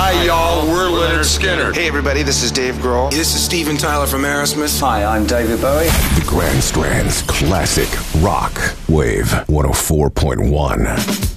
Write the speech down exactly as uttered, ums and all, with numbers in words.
Hi, y'all. We're Lynyrd Skynyrd. Hey, everybody. This is Dave Grohl. This is Steven Tyler from Aerosmith. Hi, I'm David Bowie. The Grand Strand's classic rock wave one oh four point one.